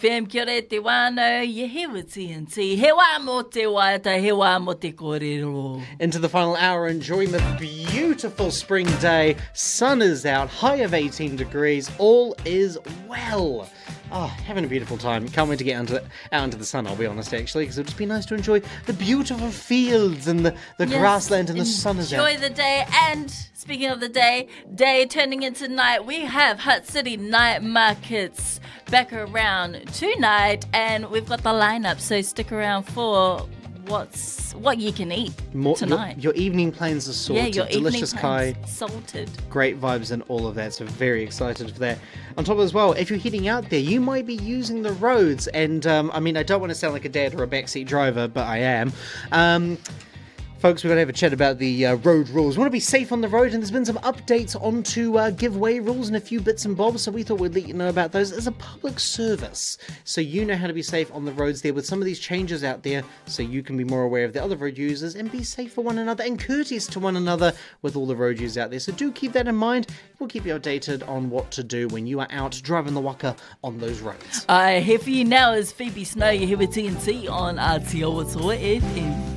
FM, kia ora te wānau, ye he wa TNT, he wā mo te waiata, he wā mo te kōrero. Into the final hour, enjoying the beautiful spring day. Sun is out, high of 18 degrees, all is well. Oh, having a beautiful time. Can't wait to get out into the sun, I'll be honest, actually, because it'll just be nice to enjoy the beautiful fields and the grassland and the sun is out. Enjoy the day, and speaking of the day turning into night, we have Hutt City night markets back around tonight, and we've got the lineup, so stick around for what you can eat tonight. Your evening plans are sorted. Yeah, your delicious evening kai, plans salted. great vibes and all of that, so very excited for that. On top of as well, if you're heading out there, you might be using the roads, and I don't want to sound like a dad or a backseat driver, but I am. Folks, we're going to have a chat about the road rules. We want to be safe on the road, and there's been some updates onto giveaway rules and a few bits and bobs, so we thought we'd let you know about those as a public service. So you know how to be safe on the roads there with some of these changes out there, so you can be more aware of the other road users and be safe for one another and courteous to one another with all the road users out there. So do keep that in mind. We'll keep you updated on what to do when you are out driving the waka on those roads. Here for you now is Phoebe Snow, you're here with TNT on Aotearoa FM.